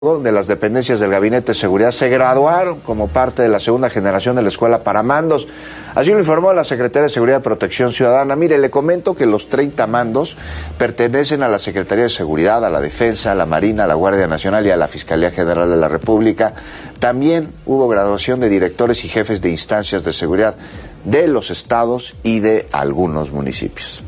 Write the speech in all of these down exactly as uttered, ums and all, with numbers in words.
de las dependencias del Gabinete de Seguridad se graduaron como parte de la segunda generación de la Escuela para Mandos. Así lo informó la Secretaría de Seguridad y Protección Ciudadana. Mire, le comento que los treinta mandos pertenecen a la Secretaría de Seguridad, a la Defensa, a la Marina, a la Guardia Nacional y a la Fiscalía General de la República. También hubo graduación de directores y jefes de instancias de seguridad de los estados y de algunos municipios.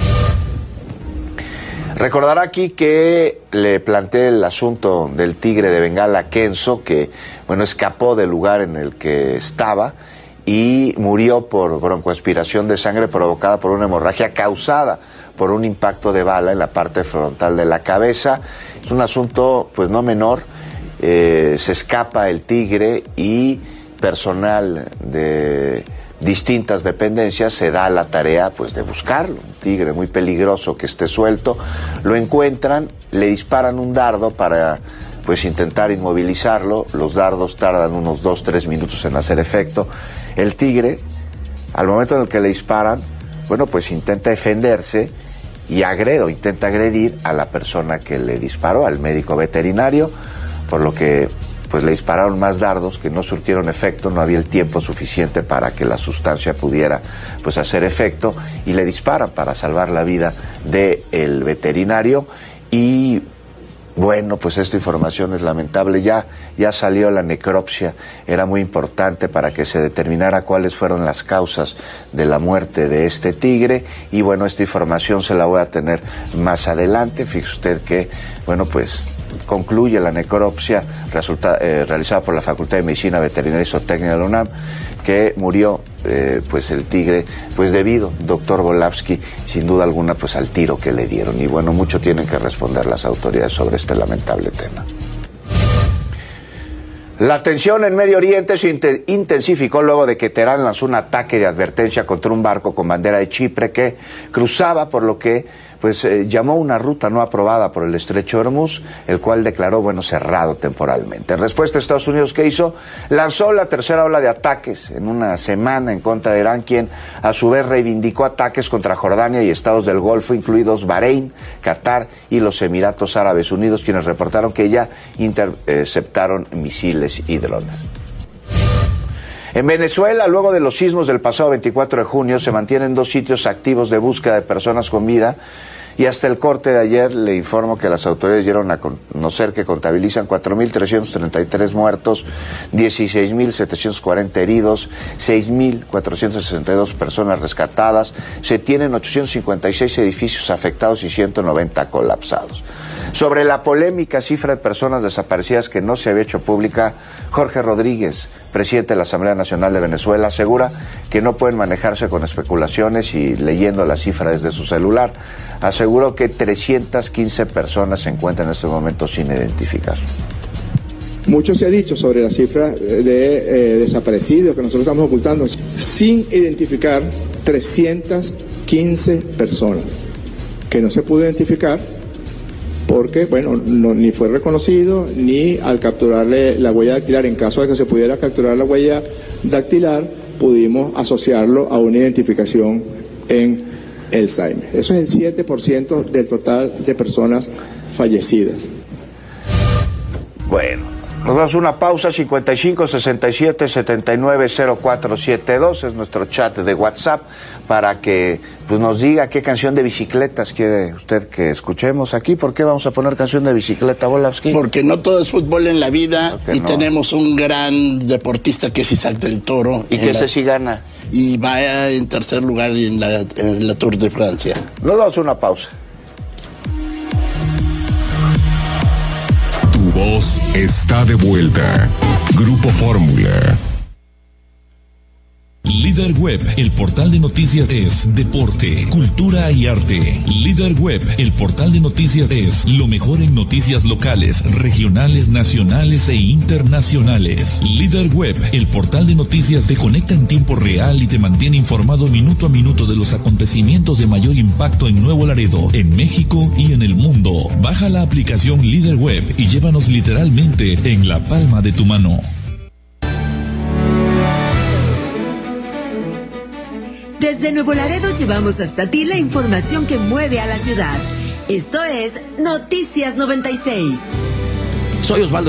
Recordará aquí que le planteé el asunto del tigre de Bengala, Kenzo, que bueno escapó del lugar en el que estaba y murió por broncoaspiración de sangre provocada por una hemorragia causada por un impacto de bala en la parte frontal de la cabeza. Es un asunto pues no menor, eh, se escapa el tigre y personal de distintas dependencias se da la tarea pues de buscarlo, un tigre muy peligroso que esté suelto, lo encuentran, le disparan un dardo para pues intentar inmovilizarlo, los dardos tardan unos dos, tres minutos en hacer efecto, el tigre al momento en el que le disparan, bueno pues intenta defenderse y agrede o intenta agredir a la persona que le disparó, al médico veterinario, por lo que pues le dispararon más dardos que no surtieron efecto, no había el tiempo suficiente para que la sustancia pudiera pues hacer efecto y le disparan para salvar la vida del veterinario y bueno, pues esta información es lamentable, ya, ya salió la necropsia, era muy importante para que se determinara cuáles fueron las causas de la muerte de este tigre y bueno, esta información se la voy a tener más adelante, fíjese usted que, bueno pues concluye la necropsia resulta, eh, realizada por la Facultad de Medicina Veterinaria y Zootecnia de la UNAM, que murió eh, pues el tigre, pues debido, doctor Volavsky, sin duda alguna, pues al tiro que le dieron. Y bueno, mucho tienen que responder las autoridades sobre este lamentable tema. La tensión en Medio Oriente se intensificó luego de que Teherán lanzó un ataque de advertencia contra un barco con bandera de Chipre que cruzaba por lo que pues eh, llamó una ruta no aprobada por el estrecho de Hormuz, el cual declaró, bueno, cerrado temporalmente. En respuesta, Estados Unidos, ¿qué hizo? Lanzó la tercera ola de ataques en una semana en contra de Irán, quien a su vez reivindicó ataques contra Jordania y estados del Golfo, incluidos Bahrein, Qatar y los Emiratos Árabes Unidos, quienes reportaron que ya interceptaron misiles y drones. En Venezuela, luego de los sismos del pasado veinticuatro de junio, se mantienen dos sitios activos de búsqueda de personas con vida y hasta el corte de ayer le informo que las autoridades dieron a conocer que contabilizan cuatro mil trescientos treinta y tres muertos, dieciséis mil setecientos cuarenta heridos, seis mil cuatrocientas sesenta y dos personas rescatadas, se tienen ochocientos cincuenta y seis edificios afectados y ciento noventa colapsados. Sobre la polémica cifra de personas desaparecidas que no se había hecho pública, Jorge Rodríguez, presidente de la Asamblea Nacional de Venezuela, asegura que no pueden manejarse con especulaciones y leyendo la cifra desde su celular. Aseguró que trescientas quince personas se encuentran en este momento sin identificar. Mucho se ha dicho sobre la cifra de eh, desaparecidos que nosotros estamos ocultando, sin identificar trescientas quince personas que no se pudo identificar porque, bueno, no, ni fue reconocido, ni al capturarle la huella dactilar, en caso de que se pudiera capturar la huella dactilar, pudimos asociarlo a una identificación en el S A I M E. Eso es el siete por ciento del total de personas fallecidas. Bueno. Nos damos una pausa, cincuenta y cinco, sesenta y siete, setenta y nueve, cero cuatro siete dos, es nuestro chat de WhatsApp, para que pues, nos diga qué canción de bicicletas quiere usted que escuchemos aquí. ¿Por qué vamos a poner canción de bicicleta, Volavsky? Porque no todo es fútbol en la vida y no. Tenemos un gran deportista que es Isaac del Toro. Y que ese sí gana. Y va en tercer lugar en la, en la Tour de Francia. Nos damos una pausa. Tu voz está de vuelta. Grupo Fórmula. Líder Web, el portal de noticias es deporte, cultura y arte. Líder Web, el portal de noticias es lo mejor en noticias locales, regionales, nacionales e internacionales. Líder Web, el portal de noticias te conecta en tiempo real y te mantiene informado minuto a minuto de los acontecimientos de mayor impacto en Nuevo Laredo, en México y en el mundo. Baja la aplicación Líder Web y llévanos literalmente en la palma de tu mano. Desde Nuevo Laredo llevamos hasta ti la información que mueve a la ciudad. Esto es Noticias noventa y seis. Soy Osvaldo